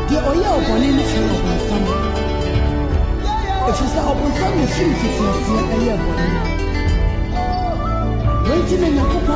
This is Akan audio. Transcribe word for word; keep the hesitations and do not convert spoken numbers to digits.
The oya obone ni fi obonsam. If you say obonsam ni fi fi fi aye obone. Waiting in your